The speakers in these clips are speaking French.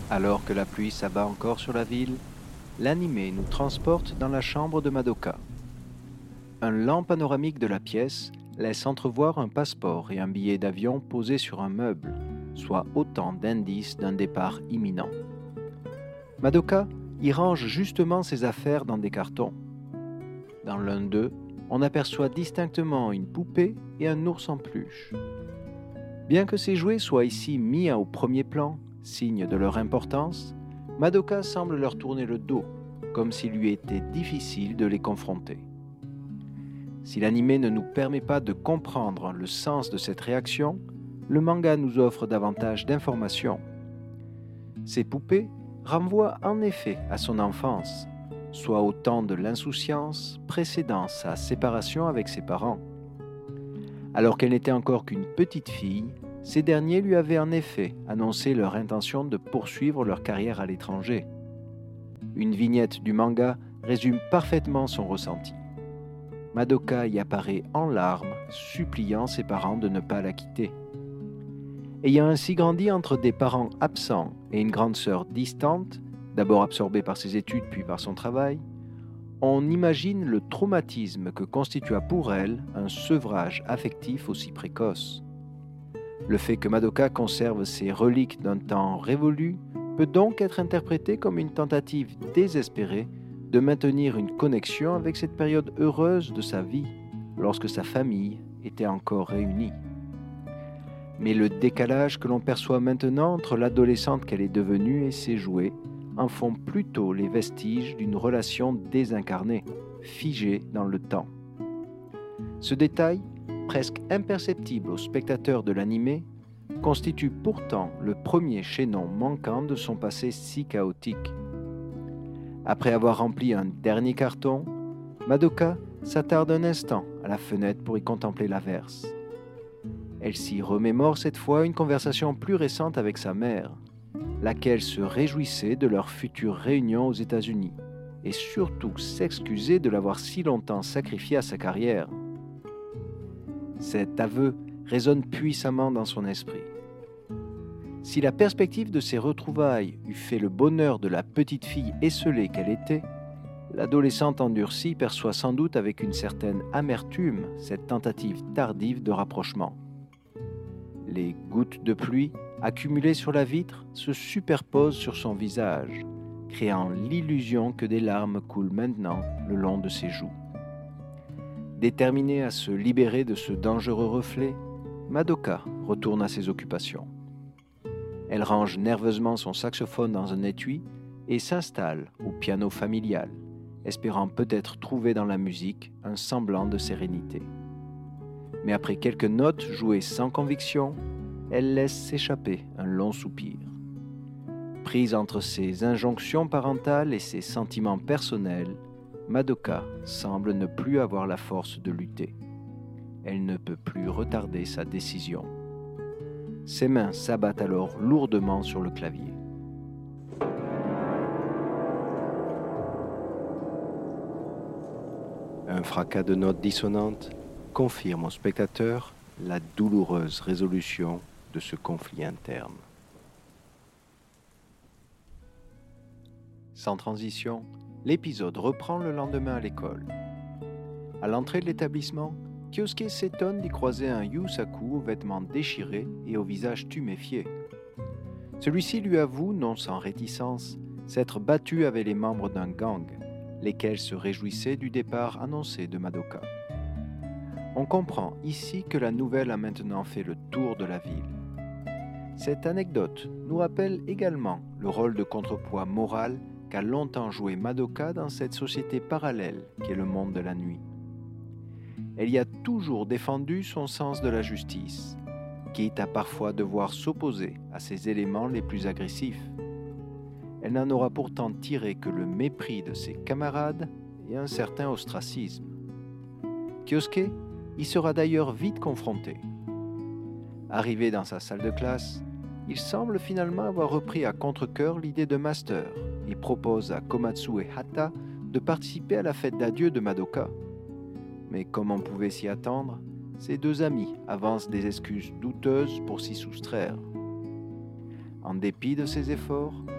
Alors que la pluie s'abat encore sur la ville, l'animé nous transporte dans la chambre de Madoka. Un lent panoramique de la pièce laisse entrevoir un passeport et un billet d'avion posés sur un meuble, soit autant d'indices d'un départ imminent. Madoka y range justement ses affaires dans des cartons. Dans l'un d'eux, on aperçoit distinctement une poupée et un ours en peluche. Bien que ces jouets soient ici mis au premier plan, signe de leur importance, Madoka semble leur tourner le dos, comme s'il lui était difficile de les confronter. Si l'anime ne nous permet pas de comprendre le sens de cette réaction, le manga nous offre davantage d'informations. Ces poupées renvoient en effet à son enfance, soit au temps de l'insouciance précédant sa séparation avec ses parents. Alors qu'elle n'était encore qu'une petite fille, ces derniers lui avaient en effet annoncé leur intention de poursuivre leur carrière à l'étranger. Une vignette du manga résume parfaitement son ressenti. Madoka y apparaît en larmes, suppliant ses parents de ne pas la quitter. Ayant ainsi grandi entre des parents absents et une grande sœur distante, d'abord absorbée par ses études puis par son travail, on imagine le traumatisme que constitua pour elle un sevrage affectif aussi précoce. Le fait que Madoka conserve ses reliques d'un temps révolu peut donc être interprété comme une tentative désespérée de maintenir une connexion avec cette période heureuse de sa vie, lorsque sa famille était encore réunie. Mais le décalage que l'on perçoit maintenant entre l'adolescente qu'elle est devenue et ses jouets en font plutôt les vestiges d'une relation désincarnée, figée dans le temps. Ce détail, presque imperceptible au spectateur de l'anime, constitue pourtant le premier chaînon manquant de son passé si chaotique. Après avoir rempli un dernier carton, Madoka s'attarde un instant à la fenêtre pour y contempler l'averse. Elle s'y remémore cette fois une conversation plus récente avec sa mère, laquelle se réjouissait de leur future réunion aux États-Unis et surtout s'excusait de l'avoir si longtemps sacrifié à sa carrière. Cet aveu résonne puissamment dans son esprit. Si la perspective de ces retrouvailles eût fait le bonheur de la petite fille esseulée qu'elle était, l'adolescente endurcie perçoit sans doute avec une certaine amertume cette tentative tardive de rapprochement. Les gouttes de pluie accumulées sur la vitre se superposent sur son visage, créant l'illusion que des larmes coulent maintenant le long de ses joues. Déterminée à se libérer de ce dangereux reflet, Madoka retourne à ses occupations. Elle range nerveusement son saxophone dans un étui et s'installe au piano familial, espérant peut-être trouver dans la musique un semblant de sérénité. Mais après quelques notes jouées sans conviction, elle laisse s'échapper un long soupir. Prise entre ses injonctions parentales et ses sentiments personnels, Madoka semble ne plus avoir la force de lutter. Elle ne peut plus retarder sa décision. Ses mains s'abattent alors lourdement sur le clavier. Un fracas de notes dissonantes confirme au spectateur la douloureuse résolution de ce conflit interne. Sans transition, l'épisode reprend le lendemain à l'école. À l'entrée de l'établissement, Kyosuke s'étonne d'y croiser un Yusaku aux vêtements déchirés et au visage tuméfié. Celui-ci lui avoue, non sans réticence, s'être battu avec les membres d'un gang, lesquels se réjouissaient du départ annoncé de Madoka. On comprend ici que la nouvelle a maintenant fait le tour de la ville. Cette anecdote nous rappelle également le rôle de contrepoids moral qu'a longtemps joué Madoka dans cette société parallèle qu'est le monde de la nuit. Elle y a toujours défendu son sens de la justice, quitte à parfois devoir s'opposer à ses éléments les plus agressifs. Elle n'en aura pourtant tiré que le mépris de ses camarades et un certain ostracisme. Kyosuke y sera d'ailleurs vite confronté. Arrivé dans sa salle de classe, il semble finalement avoir repris à contre-cœur l'idée de master et propose à Komatsu et Hata de participer à la fête d'adieu de Madoka. Mais comme on pouvait s'y attendre, ces deux amis avancent des excuses douteuses pour s'y soustraire. En dépit de ses efforts,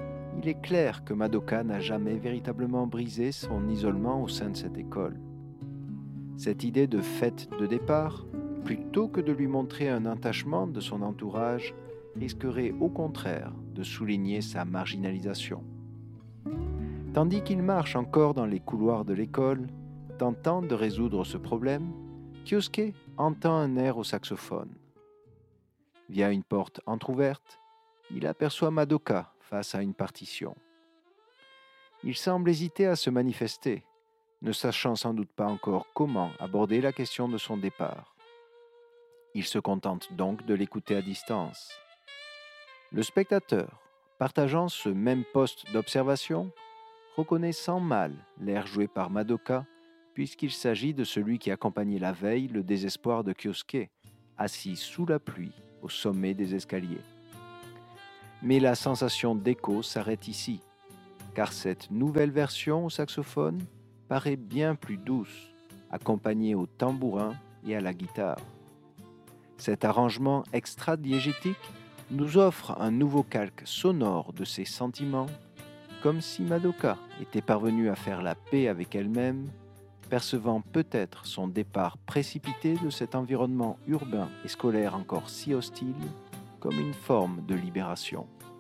il est clair que Madoka n'a jamais véritablement brisé son isolement au sein de cette école. Cette idée de fête de départ, plutôt que de lui montrer un attachement de son entourage, risquerait au contraire de souligner sa marginalisation. Tandis qu'il marche encore dans les couloirs de l'école, tentant de résoudre ce problème, Kyosuke entend un air au saxophone. Via une porte entr'ouverte, il aperçoit Madoka face à une partition. Il semble hésiter à se manifester, ne sachant sans doute pas encore comment aborder la question de son départ. Il se contente donc de l'écouter à distance. Le spectateur, partageant ce même poste d'observation, reconnaît sans mal l'air joué par Madoka, puisqu'il s'agit de celui qui accompagnait la veille le désespoir de Kyosuke, assis sous la pluie au sommet des escaliers. Mais la sensation d'écho s'arrête ici, car cette nouvelle version au saxophone paraît bien plus douce, accompagnée au tambourin et à la guitare. Cet arrangement extra-diégétique nous offre un nouveau calque sonore de ses sentiments, comme si Madoka était parvenue à faire la paix avec elle-même, percevant peut-être son départ précipité de cet environnement urbain et scolaire encore si hostile comme une forme de libération.